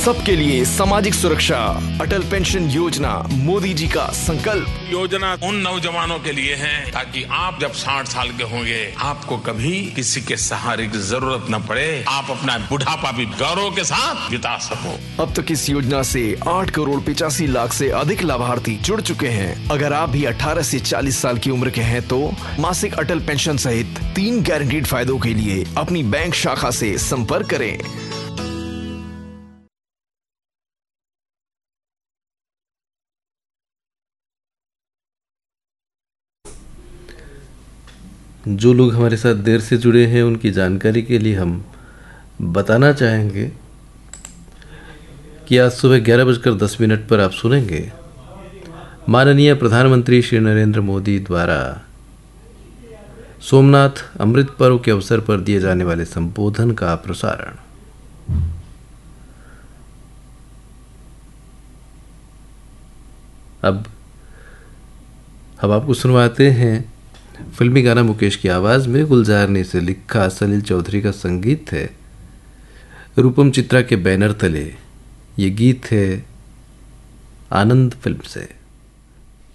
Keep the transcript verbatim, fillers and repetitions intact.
सबके लिए सामाजिक सुरक्षा, अटल पेंशन योजना मोदी जी का संकल्प। योजना उन नौजवानों के लिए है ताकि आप जब साठ साल के होंगे आपको कभी किसी के सहारे की जरूरत न पड़े, आप अपना बुढ़ापा भी गौरव के साथ बिता सको। अब तक इस योजना से आठ करोड़ पिचासी लाख से अधिक लाभार्थी जुड़ चुके हैं। अगर आप भी अठारह से चालीस साल की उम्र के हैं तो मासिक अटल पेंशन सहित तीन गारंटीड फायदों के लिए अपनी बैंक शाखा से संपर्क करें। जो लोग हमारे साथ देर से जुड़े हैं उनकी जानकारी के लिए हम बताना चाहेंगे कि आज सुबह ग्यारह बजकर दस मिनट पर आप सुनेंगे माननीय प्रधानमंत्री श्री नरेंद्र मोदी द्वारा सोमनाथ अमृत पर्व के अवसर पर दिए जाने वाले संबोधन का प्रसारण। अब हम आपको सुनवाते हैं फिल्मी गाना मुकेश की आवाज़ में, गुलजार ने इसे लिखा, सलील चौधरी का संगीत है, रूपम चित्रा के बैनर तले। ये गीत है आनंद फिल्म से।